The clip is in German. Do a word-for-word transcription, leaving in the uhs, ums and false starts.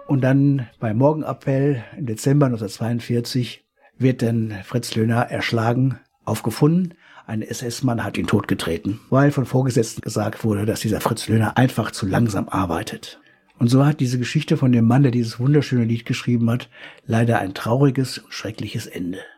Und dann beim Morgenappell im Dezember neunzehnhundertzweiundvierzig wird dann Fritz Löhner erschlagen, aufgefunden. Ein S S-Mann hat ihn totgetreten, weil von Vorgesetzten gesagt wurde, dass dieser Fritz Löhner einfach zu langsam arbeitet. Und so hat diese Geschichte von dem Mann, der dieses wunderschöne Lied geschrieben hat, leider ein trauriges und schreckliches Ende.